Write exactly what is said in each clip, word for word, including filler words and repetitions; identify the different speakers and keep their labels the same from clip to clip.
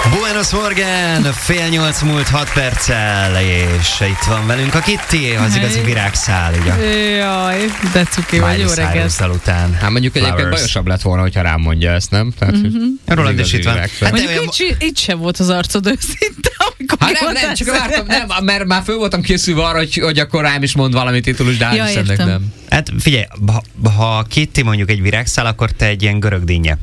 Speaker 1: Buenos Morgan, fél nyolc múlt hat perccel, és itt van velünk a Kitty, az igazi virágszál, ugye?
Speaker 2: Jaj, de cuki vagy, jó reggelt.
Speaker 1: Után.
Speaker 3: Hát mondjuk Flowers. Egyébként bajosabb lett volna, hogyha rám mondja ezt, nem? Tehát,
Speaker 2: mm-hmm.
Speaker 1: Roland is itt van. Hát
Speaker 2: mondjuk olyan... itt, itt sem volt az arcod őszinte, amikor
Speaker 3: hát nem, nem, csak vártam, nem, mert már föl voltam készülve arra, hogy, hogy akkor rám is mond valami titulus, de
Speaker 2: ja,
Speaker 3: hát nem.
Speaker 1: Hát figyelj, ha, ha Kitty mondjuk egy virágszál, akkor te egy ilyen görög dinnye.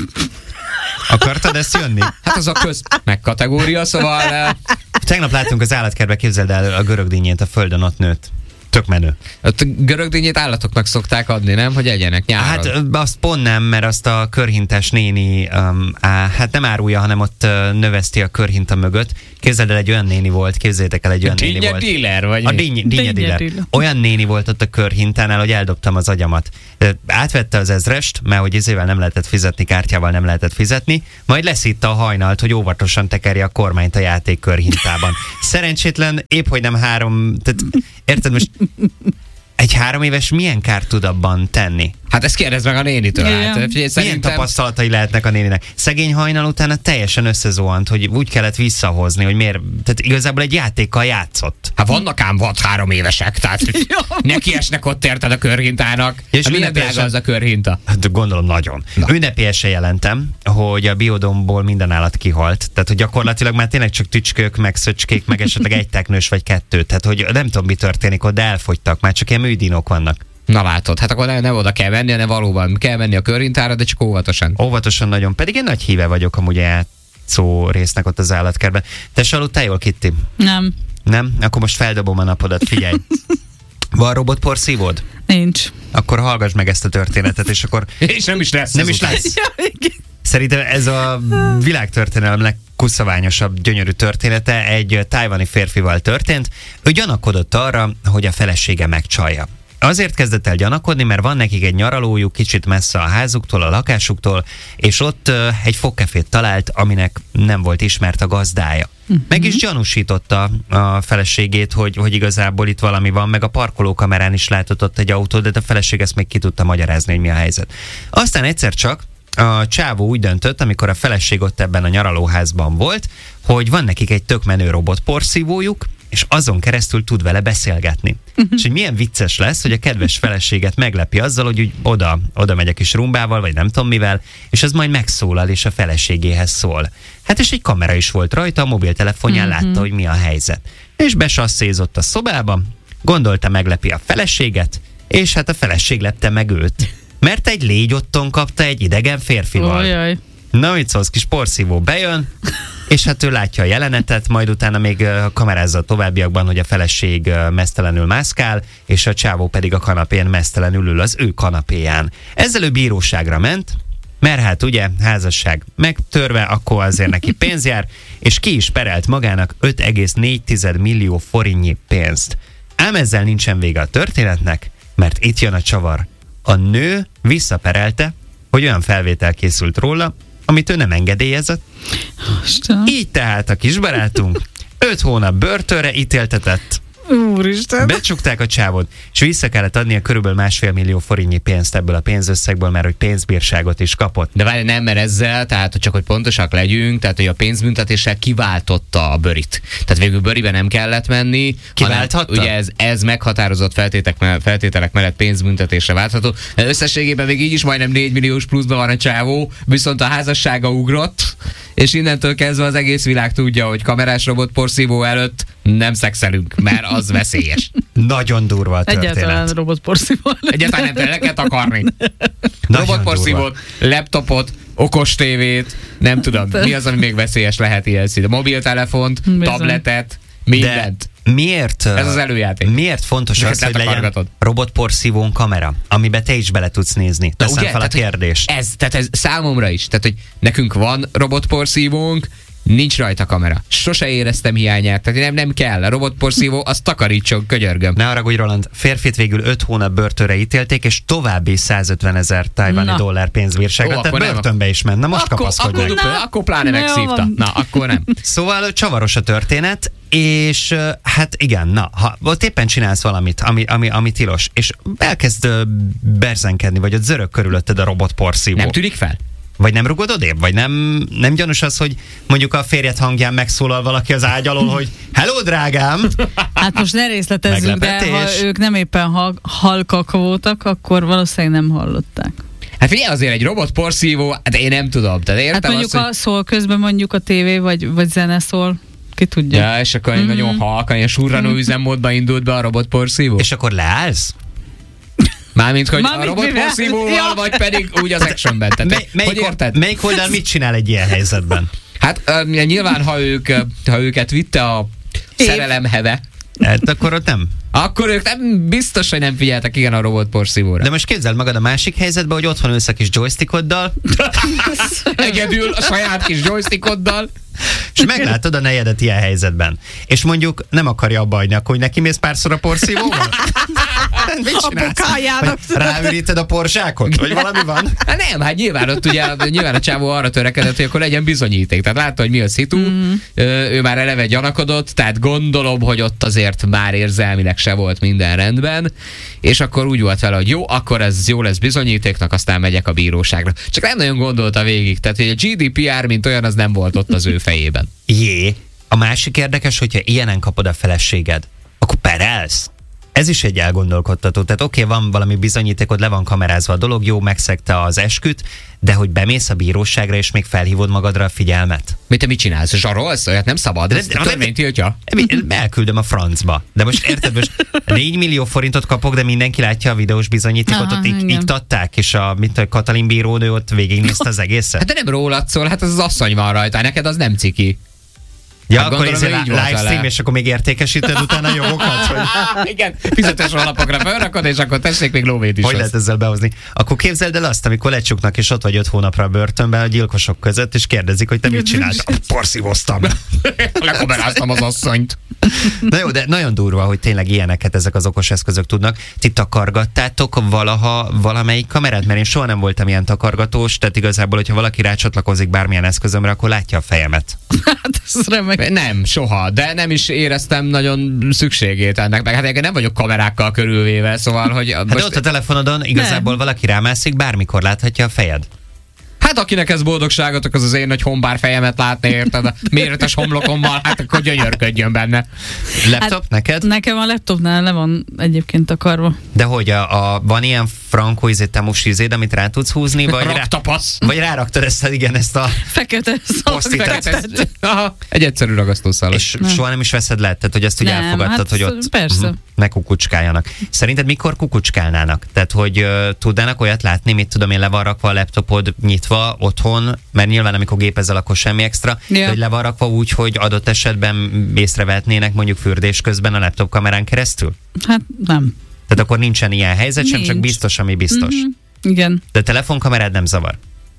Speaker 1: Akartad ezt jönni?
Speaker 3: Hát az a köz meg kategória, szóval... Uh...
Speaker 1: Tegnap láttunk az állatkertbe, képzeld el a görög dinnyét, a földön ott nőtt. Tök menő.
Speaker 3: A görög dinnyét állatoknak szokták adni, nem? Hogy egyenek nyáron.
Speaker 1: Hát azt pont nem, mert azt a körhintás néni, um, á, hát nem árulja, hanem ott uh, növeszti a körhinta mögött. Képzeld el, egy olyan néni volt, képzeljétek el, egy olyan néni volt.
Speaker 3: Dealer, vagy
Speaker 1: a dinnye dealer. Olyan néni volt ott a körhintánál, hogy eldobtam az agyamat. Átvette az ezrest, mert hogy izével nem lehetett fizetni, kártyával nem lehetett fizetni, majd leszitta a hajnalt, hogy óvatosan tekerje a kormányt a játék körhintában. Szerencsétlen, épp hogy nem három... Tehát, érted most... Egy három éves milyen kárt tud abban tenni?
Speaker 3: Hát ezt kérdezd meg a nénitől.
Speaker 2: Yeah.
Speaker 3: Hát,
Speaker 1: milyen
Speaker 3: szerintem...
Speaker 1: tapasztalatai lehetnek a néninek? Szegény hajnal utána teljesen összezuhant, hogy úgy kellett visszahozni, hogy miért... Tehát igazából egy játékkal játszott.
Speaker 3: Hát vannak ám vad három évesek, tehát neki esnek ott érted a körhintának. És hát milyen drága az a körhinta?
Speaker 1: Hát gondolom nagyon. Ünnepélyesen jelentem, hogy a biodomból minden állat kihalt. Tehát, hogy gyakorlatilag már tényleg csak tücskök, meg szöcskék, meg esetleg egy teknős vagy kettő. Tehát, hogy nem tudom, mi történik ott, de elfogytak. Már csak ilyen műdinok vannak.
Speaker 3: Na látod, hát akkor nem, nem oda kell menni, hanem valóban kell menni a körhintára, de csak óvatosan.
Speaker 1: Óvatosan nagyon, pedig én nagy híve vagyok amúgy játszó résznek ott az állatkertben. Te se aludtál jól, Kitty?
Speaker 2: Nem.
Speaker 1: Nem? Akkor most feldobom a napodat, figyelj. Van robotporszívód?
Speaker 2: Nincs.
Speaker 1: Akkor hallgass meg ezt a történetet, és akkor...
Speaker 3: és nem is lesz.
Speaker 1: Nem is lesz. Szerintem ez a világtörténelem legkuszaványosabb, gyönyörű története egy tájvani férfival történt. Ő gyanakodott arra, hogy a felesége megcsalja. Azért kezdett el gyanakodni, mert van nekik egy nyaralójuk kicsit messze a házuktól, a lakásuktól, és ott uh, egy fogkefét talált, aminek nem volt ismert a gazdája. Uh-huh. Meg is gyanúsította a feleségét, hogy, hogy igazából itt valami van, meg a parkolókamerán is látott ott egy autót, de a feleség ezt még ki tudta magyarázni, hogy mi a helyzet. Aztán egyszer csak a csávó úgy döntött, amikor a feleség ott ebben a nyaralóházban volt, hogy van nekik egy tök menő robotporszívójuk, és azon keresztül tud vele beszélgetni. Uh-huh. És hogy milyen vicces lesz, hogy a kedves feleséget meglepi azzal, hogy úgy oda, oda megy a kis rumbával, vagy nem tudom mivel, és az majd megszólal, és a feleségéhez szól. Hát és egy kamera is volt rajta, a mobiltelefonján uh-huh. látta, hogy mi a helyzet. És besasszézott a szobába, gondolta meglepi a feleséget, és hát a feleség lepte meg őt. Mert egy légy otthon kapta egy idegen férfival.
Speaker 2: Ojjaj.
Speaker 1: Na, mit szólsz, kis porszívó bejön, és hát ő látja a jelenetet, majd utána még kamerázza a továbbiakban, hogy a feleség meztelenül mászkál, és a csávó pedig a kanapén meztelenül ül az ő kanapéján. Ezzel ő bíróságra ment, mert hát ugye házasság megtörve, akkor azért neki pénz jár, és ki is perelt magának öt egész négy millió forintnyi pénzt. Ám ezzel nincsen vége a történetnek, mert itt jön a csavar. A nő visszaperelte, hogy olyan felvétel készült róla, amit ő nem engedélyezett.
Speaker 2: Isten.
Speaker 1: Így tehát a kisbarátunk öt hónap börtönre ítéltetett.
Speaker 2: Úristen.
Speaker 1: Becsukták a csávot, és vissza kellett adnia körülbelül másfél millió forintnyi pénzt ebből a pénzösszegből, mert hogy pénzbírságot is kapott.
Speaker 3: De várj, nem, mert ezzel, tehát csak hogy pontosak legyünk, tehát hogy a pénzbüntetéssel kiváltotta a bőrit. Tehát végül bőribe nem kellett menni.
Speaker 1: Kiválthatta?
Speaker 3: Ugye ez, ez meghatározott feltétek, feltételek mellett pénzbüntetésre váltható. De összességében még így is majdnem négy milliós pluszban van a csávó, viszont a házassága ugrott, és innentől kezdve az egész világ tudja, hogy kamerás robotporszívó előtt nem szexelünk, mert az veszélyes.
Speaker 1: Nagyon durva a történet.
Speaker 2: Egyáltalán robotporszívó.
Speaker 3: Egyáltalán nem lehet akarni. Robotporszívót, laptopot, okos tévét, nem tudom, mi az, ami még veszélyes lehet ilyen szín. Mobiltelefont, bizony. Tabletet, mindent.
Speaker 1: De miért,
Speaker 3: ez az előjáték.
Speaker 1: Miért fontos
Speaker 3: de
Speaker 1: az, hogy legyen robotporszívón kamera, amiben te is bele tudsz nézni? Teszem ugye, fel a kérdést.
Speaker 3: Ez, tehát ez számomra is. Tehát, hogy nekünk van robotporszívónk, nincs rajta kamera. Sose éreztem hiányát, tehát nem, nem kell. A robotporszívó, az takarítson, könyörgöm.
Speaker 1: Ne haragudj, Roland, férfit végül öt hónap börtönre ítélték, és további százötven ezer tájvani
Speaker 2: Na.
Speaker 1: dollár pénzbírságot, tehát börtönbe is ment. Na most
Speaker 3: akkor,
Speaker 1: kapaszkodj
Speaker 3: akkor,
Speaker 1: meg.
Speaker 3: akkor pláne megszívta. Na, akkor nem.
Speaker 1: Szóval csavaros a történet, és hát igen, na, ha ott éppen csinálsz valamit, ami, ami, ami tilos, és elkezd berzenkedni, vagy ott zörög körülötted a robotporszívó.
Speaker 3: Nem tűnik fel?
Speaker 1: Vagy nem rugod odébb? Vagy nem, nem gyanús az, hogy mondjuk a férjed hangján megszólal valaki az ágy alól, hogy hello, drágám!
Speaker 2: Hát most ne részletezzük, de
Speaker 1: Meglepetés.
Speaker 2: ha ők nem éppen hal- halkak voltak, akkor valószínűleg nem hallották.
Speaker 3: Hát figyelj, azért egy robot porszívó, hát én nem tudom. Tehát értem
Speaker 2: Hát mondjuk
Speaker 3: azt,
Speaker 2: a szól közben mondjuk a tévé vagy, vagy zene szól, ki tudja.
Speaker 3: Ja, és akkor mm-hmm. nagyon halkan, ilyen surranó üzemmódba indult be a robot porszívó.
Speaker 1: És akkor leállsz?
Speaker 3: Mármint, hogy
Speaker 2: Mármint
Speaker 3: a robot
Speaker 2: mivel?
Speaker 3: porszívóval,
Speaker 2: Ja.
Speaker 3: vagy pedig úgy az actionben. Tehát,
Speaker 1: Mely, melyik,
Speaker 3: hogy érted?
Speaker 1: melyik oldal mit csinál egy ilyen helyzetben?
Speaker 3: Hát uh, nyilván, ha, ők, uh, ha őket vitte a
Speaker 2: Év.
Speaker 3: szerelem heve,
Speaker 1: Hát akkor ott nem.
Speaker 3: akkor ők nem biztos, hogy nem figyeltek igen a robot porszívóra.
Speaker 1: De most képzeld magad a másik helyzetben, hogy otthon ülsz a kis joystickoddal,
Speaker 3: Egyedül a saját kis joystickoddal.
Speaker 1: és meglátod a nejedet ilyen helyzetben. És mondjuk nem akarja abba hagyni, akkor hogy neki mész párszor a porszívóval? Mit
Speaker 2: A
Speaker 1: csinálsz?
Speaker 2: bokájának.
Speaker 1: Vagy ráüríted a porzsákot? Vagy valami van?
Speaker 3: Hát nem, hát nyilván ott ugye, nyilván a csávó arra törekedett, hogy akkor legyen bizonyíték. Tehát látta, hogy mi a szitu, mm. ő már eleve gyanakodott, tehát gondolom, hogy ott azért már érzelmileg se volt minden rendben, és akkor úgy volt vele, hogy jó, akkor ez jó lesz bizonyítéknak, aztán megyek a bíróságra. Csak nem nagyon gondolta végig, tehát hogy a gé dé pé er, mint olyan, az nem volt ott az ő fejében.
Speaker 1: Jé, a másik érdekes, hogyha ilyenen kapod a feleséged, akkor perelsz. Ez is egy elgondolkodtató. Tehát oké, okay, van valami bizonyítékod, le van kamerázva a dolog, jó, megszegte az esküt, de hogy bemész a bíróságra, és még felhívod magadra a figyelmet.
Speaker 3: Mit te mit csinálsz? Zsarolsz? Olyat nem szabad? Ez
Speaker 1: De-
Speaker 3: a törvény tiltja.
Speaker 1: Elküldöm a francba. De most érted, most négy millió forintot kapok, de mindenki látja a videós bizonyítékot,
Speaker 2: Aha,
Speaker 1: ott ik-
Speaker 2: igen.
Speaker 1: iktatták, és a mint a Katalin bírónő ott végignézte az egészet.
Speaker 3: Hát de nem rólad szól, hát az az asszony van rajta, neked az nem ciki.
Speaker 1: Ja,
Speaker 3: Hát
Speaker 1: akkor
Speaker 3: gondolom,
Speaker 1: ez
Speaker 3: hogy így volt
Speaker 1: livestream,
Speaker 3: vele.
Speaker 1: és akkor még értékesíted utána a jogokat, hogy
Speaker 3: Igen, fizetés alapokra felrakod, és akkor tessék még lóvét is.
Speaker 1: hogy
Speaker 3: az.
Speaker 1: lehet ezzel behozni. Akkor képzeld el azt, amikor lecsuknak, és ott vagy öt hónapra a börtönben a gyilkosok között, és kérdezik, hogy te mit csinálsz. Porszívoztam.
Speaker 3: Lekameráztam az asszonyt.
Speaker 1: Na jó, de nagyon durva, hogy tényleg ilyeneket ezek az okos eszközök tudnak. Ti takargattátok valaha valamelyik kamerát? Mert én soha nem voltam ilyen takargatós, tehát igazából, hogyha valaki rácsatlakozik bármilyen eszközömre, akkor látja a fejemet.
Speaker 2: Hát ez remek.
Speaker 3: Nem, soha, de nem is éreztem nagyon szükségét ennek, meg hát én nem vagyok kamerákkal körülvéve, szóval, hogy
Speaker 1: Hát de ott a telefonodon igazából valaki rámászik, bármikor láthatja a fejed.
Speaker 3: hát akinek ez boldogságotok, az az én nagy hombár fejemet látni, érted? A méretes homlokommal, hát akkor gyönyörködjön benne.
Speaker 1: Laptop
Speaker 2: Hát,
Speaker 1: neked?
Speaker 2: Nekem a laptopnál le van egyébként takarva.
Speaker 1: De hogy a, a, van ilyen frankó izé, temus izéd, amit rá tudsz húzni, vagy, rá,
Speaker 3: Raktapasz.
Speaker 1: vagy ráraktad ezt, igen, ezt a...
Speaker 2: Fekete
Speaker 1: Posztitet.
Speaker 3: Aha, egy egyszerű ragasztószálat.
Speaker 1: És
Speaker 2: Nem.
Speaker 1: soha nem is veszed le, tehát hogy ezt úgy
Speaker 2: Nem,
Speaker 1: elfogadtad,
Speaker 2: hát
Speaker 1: hogy ott
Speaker 2: persze.
Speaker 1: mhm, ne kukucskáljanak. Szerinted mikor kukucskálnának? Tehát, hogy uh, tudnának olyat látni, mit tudom én, le van rakva a laptopod nyitva otthon, mert nyilván amikor gépezel, akkor semmi extra,
Speaker 2: Ja.
Speaker 1: de hogy le van rakva úgy, hogy adott esetben észrevehetnének mondjuk fürdés közben a laptop kamerán keresztül?
Speaker 2: Hát nem.
Speaker 1: Tehát akkor nincsen ilyen helyzet sem,
Speaker 2: Nincs.
Speaker 1: csak biztos, ami biztos.
Speaker 2: Mhm. Igen.
Speaker 1: De telefonkamerád nem zavar.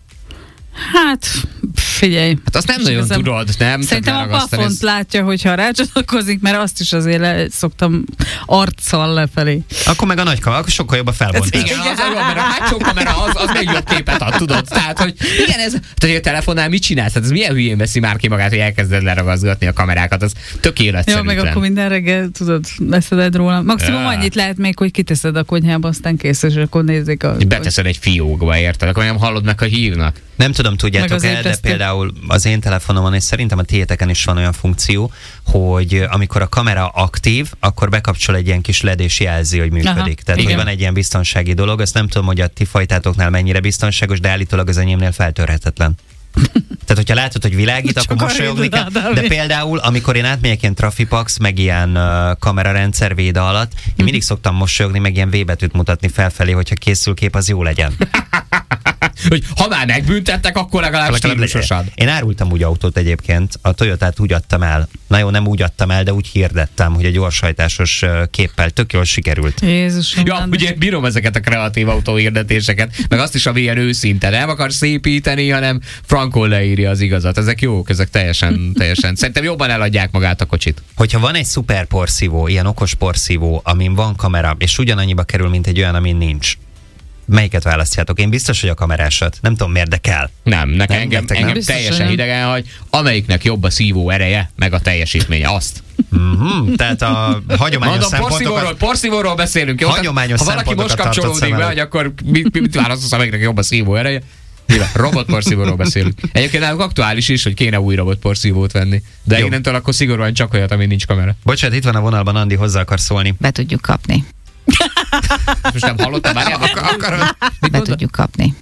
Speaker 2: Hát, figyelj.
Speaker 3: Hát azt nem
Speaker 2: És
Speaker 3: nagyon
Speaker 2: igazán-
Speaker 3: tudod, nem?
Speaker 2: Szerintem a
Speaker 3: Tehát ráragasztani,
Speaker 2: plafont látja, hogyha rácsatlakozik, mert azt is azért le szoktam arccal lefelé.
Speaker 1: Akkor meg a nagy kamera, akkor sokkal jobb a felbontás.
Speaker 3: Igen, az a jobb, mert a hátsó kamera az, az még jobb képet ad, tudod? Tehát, hogy igen, ez, tehát, hogy a telefonnál mit csinálsz? Hát ez milyen hülyén veszi már ki magát, hogy elkezded leragazgatni a kamerákat, az tök
Speaker 2: Jó,
Speaker 3: életszerűtlen.
Speaker 2: meg akkor minden reggel, tudod, leszeded róla. Maximum
Speaker 3: Ja.
Speaker 2: annyit lehet még, hogy kiteszed a konyhába, aztán kész, és akkor nézzék a...
Speaker 3: Beteszed egy fiókba, érted? Akkor nem hallod meg, hogy hívnak.
Speaker 1: Nem tudom,
Speaker 2: Meg
Speaker 1: tudjátok
Speaker 2: az
Speaker 1: el, de
Speaker 2: ébresztő.
Speaker 1: például az én telefonomon, és szerintem a tiéteken is van olyan funkció, hogy amikor a kamera aktív, akkor bekapcsol egy ilyen kis led és jelzi, hogy működik.
Speaker 2: Aha,
Speaker 1: Tehát,
Speaker 3: igen.
Speaker 1: hogy van egy ilyen biztonsági dolog, azt nem tudom, hogy a ti fajtátoknál mennyire biztonságos, de állítólag az enyémnél feltörhetetlen. Tehát, hogyha látod, hogy világít,
Speaker 2: Csak
Speaker 1: akkor
Speaker 2: a
Speaker 1: mosolyogni kell.
Speaker 2: Ádám.
Speaker 1: De például, amikor én átmegyek ilyen Trafipax, meg ilyen uh, kamerarendszer véde alatt, én mindig szoktam mosolyogni, meg ilyen V betűt mutatni felfelé, hogyha készül kép, az jó legyen.
Speaker 3: Hogy ha már megbüntettek, akkor legalább
Speaker 1: Legalább legyen.
Speaker 3: stílusosabb.
Speaker 1: Én árultam úgy autót egyébként, a Toyotát úgy adtam el. Na jó, nem úgy adtam el, de úgy hirdettem, hogy egy gyorshajtásos ö, képpel tök jól sikerült.
Speaker 2: Jézus,
Speaker 3: Ja, ugye bírom ezeket a kreatív autóhirdetéseket, meg azt is, amilyen őszinte. Nem akar szépíteni, hanem frankon leírja az igazat. Ezek jók, ezek teljesen, teljesen. Szerintem jobban eladják magát a kocsit.
Speaker 1: Hogyha van egy szuper porszívó, ilyen okos porszívó, amin van kamera, és ugyanannyiba kerül, mint egy olyan, amin nincs, melyiket választjátok? Én biztos, hogy a kamerásat. Nem tudom, miért, de kell.
Speaker 3: Nem, nekem
Speaker 1: Nem,
Speaker 3: engem,
Speaker 1: nektek
Speaker 3: engem
Speaker 1: nem?
Speaker 2: Biztos,
Speaker 3: teljesen
Speaker 2: hogy nem.
Speaker 3: idegen, hogy amelyiknek jobb a szívó ereje, meg a teljesítménye, azt.
Speaker 1: Mm-hmm, tehát a hagyományos
Speaker 3: Mondom, porszívóról,
Speaker 1: szempontokat...
Speaker 3: porszívóról beszélünk, jó?
Speaker 1: Hagyományos
Speaker 3: Ha valaki most
Speaker 1: szempontokat
Speaker 3: kapcsolódik
Speaker 1: tartod szem
Speaker 3: be,
Speaker 1: előtt.
Speaker 3: hogy akkor mit, mit választasz, amelyiknek jobb a szívó ereje? Nyilván, robotporszívóról beszélünk. Egyébként náluk aktuális is, hogy kéne új robotporszívót venni. De
Speaker 1: Jó.
Speaker 3: innentől akkor szigorúan csak olyat, ami nincs kamera.
Speaker 1: Bocsánat, itt van a vonalban Andi, hozzá akar szólni.
Speaker 2: Be tudjuk kapni.
Speaker 3: Most nem hallottam, várjál, akar, akarod?
Speaker 2: Be tudjuk kapni.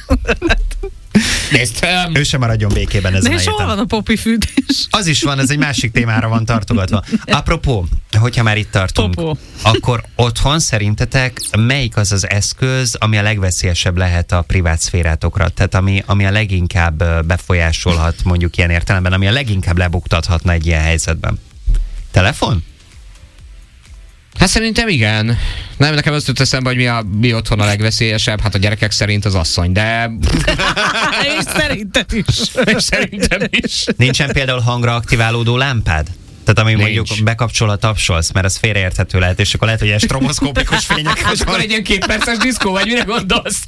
Speaker 3: Nézd, um,
Speaker 1: Ő sem maradjon békében ezen
Speaker 2: De
Speaker 1: a
Speaker 2: és hol
Speaker 1: héten.
Speaker 2: van a popi fűtés?
Speaker 1: Az is van, ez egy másik témára van tartogatva. Apropó, hogyha már itt tartunk,
Speaker 2: Popó.
Speaker 1: akkor otthon szerintetek melyik az az eszköz, ami a legveszélyesebb lehet a privát szférátokra? Tehát ami, ami a leginkább ö, befolyásolhat mondjuk ilyen értelemben, ami a leginkább lebuktathatna egy ilyen helyzetben? Telefon?
Speaker 3: hát szerintem igen. Nem, nekem azt jut eszembe, hogy mi, a, mi otthon a legveszélyesebb, hát a gyerekek szerint az asszony, de
Speaker 2: És szerintem is.
Speaker 3: és szerintem is.
Speaker 1: Nincsen például hangra aktiválódó lámpád? Tehát ami
Speaker 3: Nincs.
Speaker 1: mondjuk bekapcsol a tapsolsz, mert az félreérthető lehet, és akkor lehet, hogy ilyen stroboszkópikus fények.
Speaker 3: És akkor egy ilyen két perces diszkó, vagy mire gondolsz?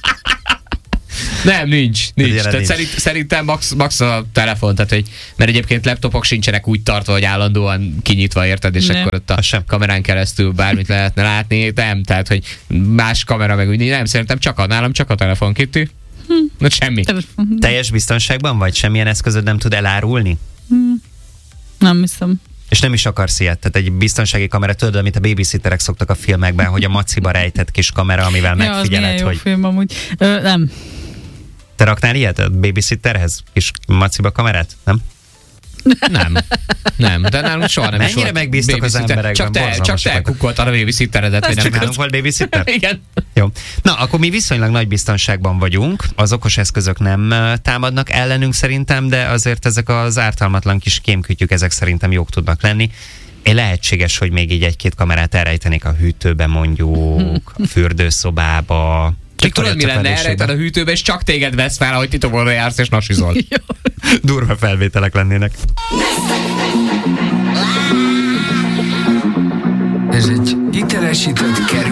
Speaker 3: Nem, nincs, nincs.
Speaker 1: Ilyen
Speaker 3: Tehát
Speaker 1: nincs.
Speaker 3: Szerint, szerintem max, max a telefon, tehát hogy, mert egyébként laptopok sincsenek úgy tartva, hogy állandóan kinyitva, érted, és
Speaker 2: Nem.
Speaker 3: akkor ott a
Speaker 1: Az sem.
Speaker 3: kamerán keresztül bármit lehetne látni, nem, tehát hogy más kamera meg úgy, nem, szerintem csak a, nálam csak a telefon, Kitty. Hm. Na semmi.
Speaker 1: Teljes biztonságban vagy? Semmilyen eszközöd nem tud elárulni?
Speaker 2: Nem hiszem.
Speaker 1: És nem is akarsz ilyet. Tehát egy biztonsági kamera, tudod, amit a babysitterek szoktak a filmekben, hogy a maciba rejtett kis kamera, amivel
Speaker 2: Ja, az
Speaker 1: megfigyeled,
Speaker 2: milyen jó
Speaker 1: hogy
Speaker 2: film amúgy. Ö, nem.
Speaker 1: te raknál ilyet a babysitterhez? Kis maciba kamerát? Nem?
Speaker 3: Nem. Nem, de nálunk soha nem
Speaker 1: Mennyire
Speaker 3: is volt
Speaker 1: megbíztok az
Speaker 3: babysitter.
Speaker 1: emberekben?
Speaker 3: Csak te, csak
Speaker 1: Borzalmasak
Speaker 3: te
Speaker 1: vagytok.
Speaker 3: kukkoltad a babysitteredet, hogy nem
Speaker 1: Csak nálunk volt babysitter?
Speaker 3: Igen.
Speaker 1: Jó. Na, akkor mi viszonylag nagy biztonságban vagyunk. Az okos eszközök nem ö, támadnak ellenünk szerintem, de azért ezek az ártalmatlan kis kémkütyük, ezek szerintem jók tudnak lenni. Én lehetséges, hogy még így egy-két kamerát elrejtenék a hűtőbe mondjuk, a fürdőszobába.
Speaker 3: Csak tudod, mi lenne? Elrejted a hűtőbe, és csak téged vesz fel, ahogy titokból jársz, és nasizol.
Speaker 1: Durva felvételek lennének.
Speaker 4: Ez egy hitelesített kerül.